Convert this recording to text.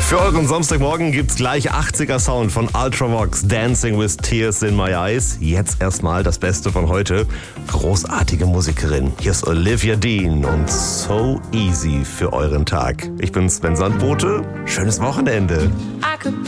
Für euren Samstagmorgen gibt's gleich 80er Sound von Ultravox, Dancing with Tears in My Eyes. Jetzt erstmal das Beste von heute. Großartige Musikerin. Hier ist Olivia Dean und So Easy für euren Tag. Ich bin Sven Sandbote. Schönes Wochenende. I could